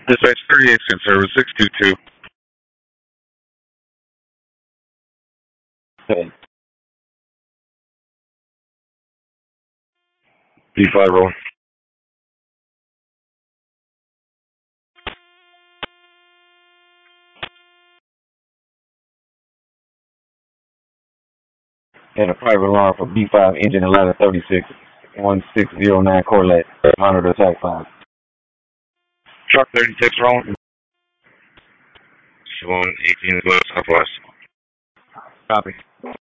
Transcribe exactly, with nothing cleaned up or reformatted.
Dispatch thirty-eight, service six two two. B five rolling. And a private alarm for B five engine Atlanta thirty-six one six zero nine Corlette. Monitor attack five. Truck thirty-six rolling. One eighteen is west southwest. Copy.